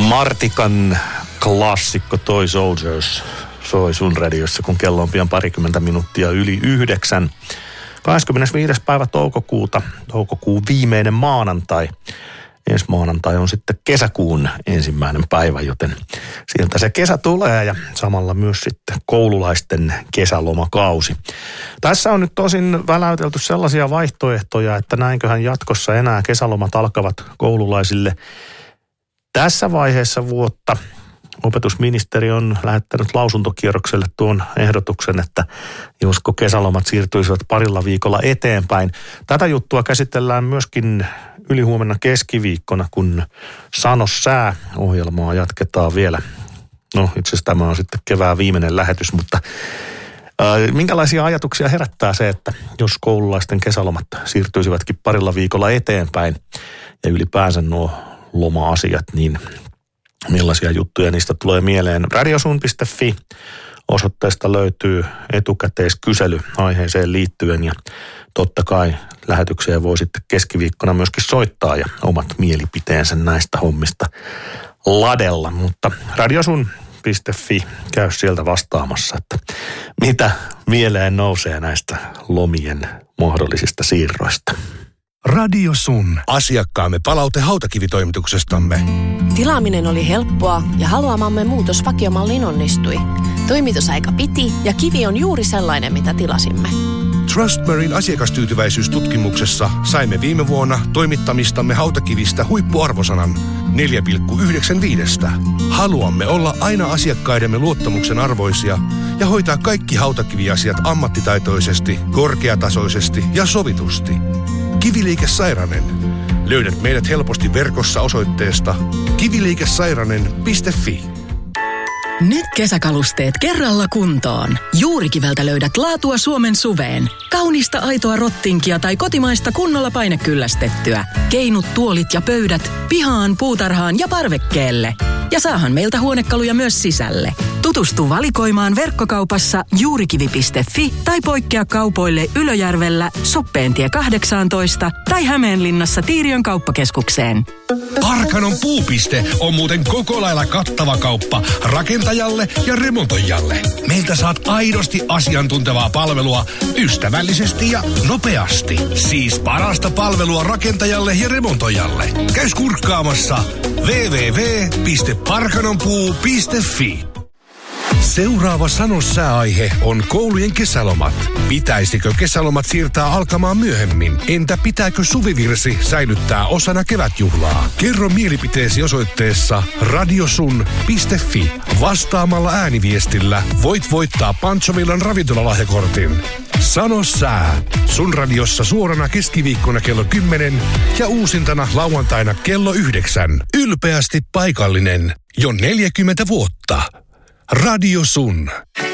Martikan klassikko Toy Soldiers soi sun radiossa, kun kello on pian 20 minuuttia yli 9. 25. päivä toukokuuta, toukokuun viimeinen maanantai. Ensi maanantai on sitten kesäkuun ensimmäinen päivä, joten sieltä se kesä tulee ja samalla myös sitten koululaisten kesälomakausi. Tässä on nyt tosin väläytelty sellaisia vaihtoehtoja, että näinköhän jatkossa enää kesälomat alkavat koululaisille tässä vaiheessa vuotta. Opetusministeri on lähettänyt lausuntokierrokselle tuon ehdotuksen, että josko kesälomat siirtyisivät parilla viikolla eteenpäin. Tätä juttua käsitellään myöskin ylihuomenna keskiviikkona, kun Sano sää-ohjelmaa jatketaan vielä. No itse asiassa tämä on sitten kevään viimeinen lähetys, mutta minkälaisia ajatuksia herättää se, että jos koululaisten kesälomat siirtyisivätkin parilla viikolla eteenpäin ja ylipäänsä nuo loma-asiat, niin millaisia juttuja niistä tulee mieleen. Radiosun.fi osoitteesta löytyy etukäteiskysely aiheeseen liittyen ja totta kai lähetykseen voi sitten keskiviikkona myöskin soittaa ja omat mielipiteensä näistä hommista ladella. Mutta radiosun.fi käy sieltä vastaamassa, että mitä mieleen nousee näistä lomien mahdollisista siirroista. Radio Sun. Asiakkaamme palaute hautakivitoimituksestamme. Tilaaminen oli helppoa ja haluamamme muutos vakiomalliin onnistui. Toimitusaika piti ja kivi on juuri sellainen, mitä tilasimme. Trustmarine asiakastyytyväisyystutkimuksessa saimme viime vuonna toimittamistamme hautakivistä huippuarvosanan 4,95. Haluamme olla aina asiakkaidemme luottamuksen arvoisia ja hoitaa kaikki hautakiviasiat ammattitaitoisesti, korkeatasoisesti ja sovitusti. Kiviliike Sairanen. Löydät meidät helposti verkossa osoitteesta kiviliikesairanen.fi. Nyt kesäkalusteet kerralla kuntoon. Juurikiveltä löydät laatua Suomen suveen. Kaunista aitoa rottinkia tai kotimaista kunnolla painekyllästettyä. Keinut, tuolit ja pöydät pihaan, puutarhaan ja parvekkeelle. Ja saahan meiltä huonekaluja myös sisälle. Tutustu valikoimaan verkkokaupassa juurikivi.fi tai poikkea kaupoille Ylöjärvellä, Soppeentie 18 tai Hämeenlinnassa Tiiriön kauppakeskukseen. Parkanon puupiste on muuten koko lailla kattava kauppa rakentajalle ja remontoijalle. Meiltä saat aidosti asiantuntevaa palvelua ystävällisesti ja nopeasti. Siis parasta palvelua rakentajalle ja remontoijalle. Käy kurkkaamassa www.parkanonpuu.fi. Seuraava Sano sääaihe on koulujen kesälomat. Pitäisikö kesälomat siirtää alkamaan myöhemmin? Entä pitääkö suvivirsi säilyttää osana kevätjuhlaa? Kerro mielipiteesi osoitteessa radiosun.fi. Vastaamalla ääniviestillä voit voittaa Panchovillan ravintolalahjakortin. Sano sää. Sun radiossa suorana keskiviikkona kello 10 ja uusintana lauantaina kello 9. Ylpeästi paikallinen. Jo 40 vuotta. Radio Sun.